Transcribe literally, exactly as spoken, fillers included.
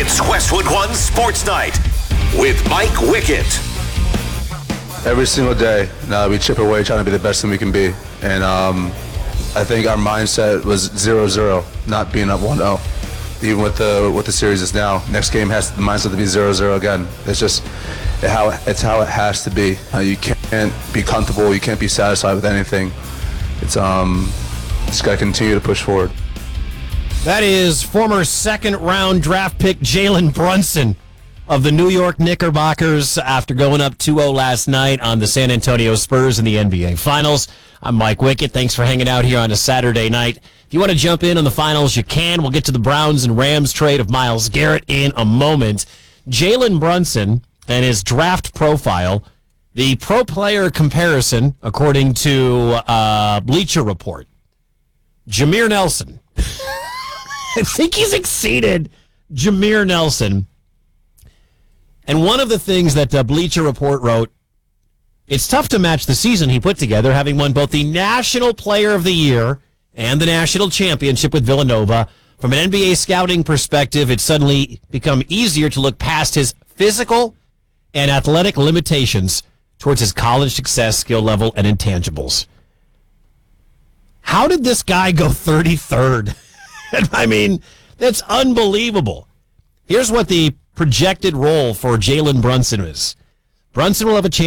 It's Westwood One Sports Night with Mike Wickett. Every single day, now we chip away trying to be the best thing we can be. And um, I think our mindset was zero zero, not being up one oh. Even with the what the series is now, next game has the mindset to be zero zero again. It's just it how it's how it has to be. Uh, you can't be comfortable. You can't be satisfied with anything. It's um, just got to continue to push forward. That is former second-round draft pick Jalen Brunson of the New York Knickerbockers after going up two oh last night on the San Antonio Spurs in the N B A Finals. I'm Mike Wickett. Thanks for hanging out here on a Saturday night. If you want to jump in on the finals, you can. We'll get to the Browns and Rams trade of Myles Garrett in a moment. Jalen Brunson and his draft profile, the pro player comparison, according to uh, Bleacher Report, Jameer Nelson. I think he's exceeded Jameer Nelson. And one of the things that uh, Bleacher Report wrote, it's tough to match the season he put together, having won both the National Player of the Year and the National Championship with Villanova. From an N B A scouting perspective, it's suddenly become easier to look past his physical and athletic limitations towards his college success, skill level, and intangibles. How did this guy go thirty-third? I mean, that's unbelievable. Here's what the projected role for Jalen Brunson is. Brunson will have a chance